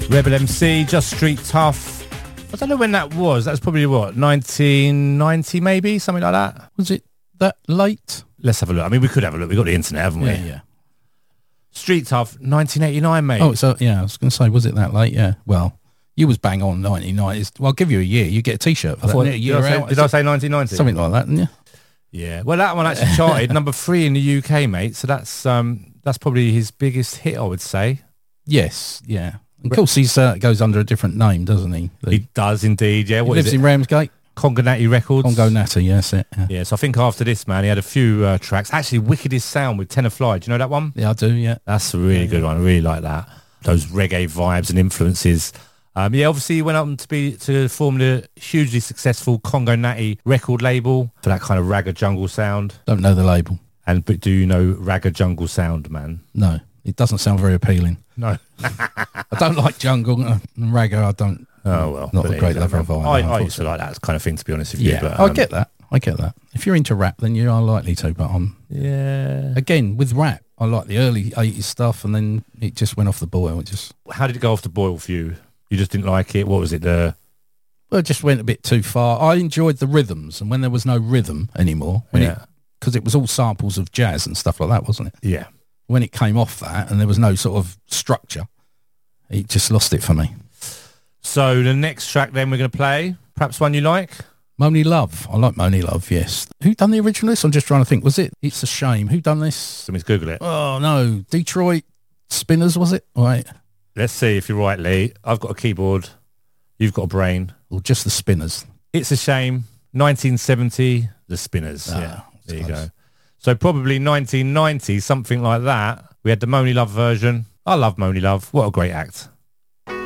Rebel MC, Just Street Tough. I don't know when that was. That's probably what, 1990 maybe, something like that. Was it that late? Let's have a look. I mean, we could have a look. We've got the internet, haven't we? Yeah. Street Tough, 1989, mate. Oh, so yeah, I was going to say, was it that late? Yeah. Well, you was bang on 1990s. Well, I'll give you a year. You get a T-shirt for that. Did I say 1990? Something like that, didn't you? Yeah. Well, that one actually charted number 3 in the UK, mate. So that's probably his biggest hit, I would say. Yes. Yeah. Of course, he goes under a different name, doesn't he? He does indeed. Yeah. He lives in Ramsgate. Congo Natty Records. Congo Natty, yes. Yeah. So I think after this, man, he had a few tracks. Actually, Wickedest Sound with Tenor Fly. Do you know that one? Yeah, I do. Yeah. That's a really good one. I really like that. Those reggae vibes and influences. Obviously he went on to form the hugely successful Congo Natty record label for that kind of ragga jungle sound. Don't know the label. But do you know ragga jungle sound, man? No, it doesn't sound very appealing. No. I don't like jungle and ragga. I don't. Oh, well. Not the great lover of I used to like that kind of thing, to be honest with you. Yeah, but, I get that. If you're into rap, then you are likely to, but again, with rap, I like the early 80s stuff, and then it just went off the boil. How did it go off the boil for you? You just didn't like it? What was it? Well, it just went a bit too far. I enjoyed the rhythms, and when there was no rhythm anymore, because it was all samples of jazz and stuff like that, wasn't it? Yeah. When it came off that, and there was no sort of structure, it just lost it for me. So the next track then we're going to play, perhaps one you like? Monie Love. I like Monie Love, yes. Who done the original list? I'm just trying to think. Was it? It's a Shame. Who done this? Let me Google it. Oh, no. Detroit Spinners, was it? Right. Let's see if you're right, Lee. I've got a keyboard. You've got a brain. Or just the Spinners. It's a Shame. 1970, the Spinners. Yeah, there you go. So probably 1990, something like that. We had the Monie Love version. I love Monie Love. What a great act.